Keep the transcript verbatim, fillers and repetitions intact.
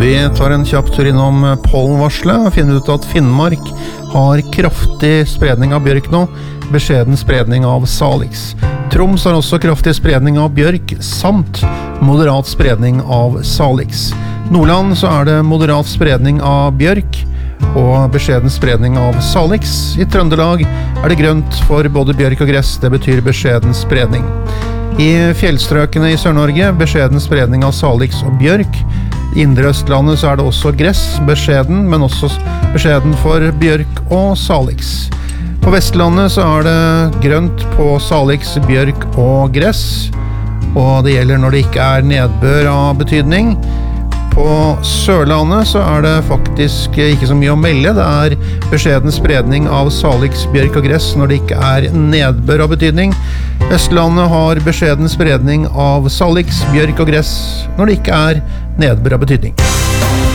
Vi tar en kjapp tur innom pollenvarselet og finner ut at Finnmark har kraftig spredning av bjørk nå, beskjeden spredning av salix. Troms har også kraftig spredning av bjørk, samt moderat spredning av salix. Nordland så er det moderat spredning av bjørk og beskjeden spredning av salix. I Trøndelag er det grønt for både bjørk og gress, det betyr beskjeden spredning. I fjellstrøkene i Sør-Norge, beskjeden spredning av salix og bjørk. I Indre Østlandet så er det også gress, beskjeden, men også beskjeden for bjørk og salix. På Vestlandet så er det grønt på salix, bjørk og gress, og det gjelder når det ikke er nedbør av betydning. På Sørlandet så er det faktisk ikke så mye å melde, det er beskjeden spredning av salix, bjørk og gress når det ikke er nedbør av betydning. Østlandet har beskjeden spredning av salix, bjørk og gress når det ikke er nedbør av betydning.